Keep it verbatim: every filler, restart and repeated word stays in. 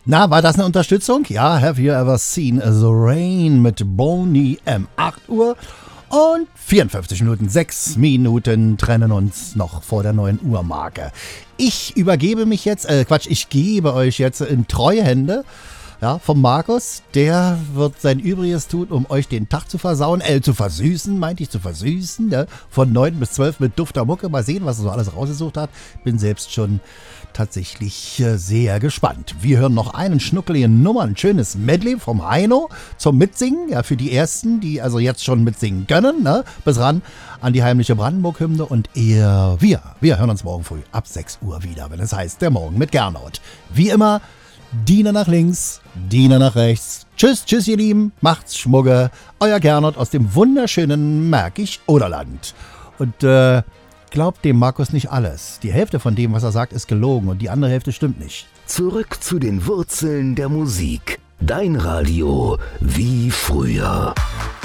Na, war das eine Unterstützung? Ja, have you ever seen the rain mit Boney M. acht Uhr und vierundfünfzig Minuten, sechs Minuten trennen uns noch vor der neun Uhr Marke. Ich übergebe mich jetzt, äh Quatsch, ich gebe euch jetzt in treue Hände. Ja, vom Markus, der wird sein Übriges tun, um euch den Tag zu versauen, äh, zu versüßen, meinte ich, zu versüßen, ne? Von neun bis zwölf mit dufter Mucke. Mal sehen, was er so alles rausgesucht hat. Bin selbst schon tatsächlich äh, sehr gespannt. Wir hören noch einen schnuckeligen Nummer, ein schönes Medley vom Heino zum Mitsingen, ja, für die Ersten, die also jetzt schon mitsingen können, ne? Bis ran an die heimliche Brandenburg-Hymne und ihr, wir, wir hören uns morgen früh ab sechs Uhr wieder, wenn es heißt, der Morgen mit Gernot. Wie immer, Diener nach links, Diener nach rechts. Tschüss, tschüss ihr Lieben, macht's Schmugge. Euer Gernot aus dem wunderschönen Märkisch-Oderland. Und äh, glaubt dem Markus nicht alles. Die Hälfte von dem, was er sagt, ist gelogen und die andere Hälfte stimmt nicht. Zurück zu den Wurzeln der Musik. Dein Radio wie früher.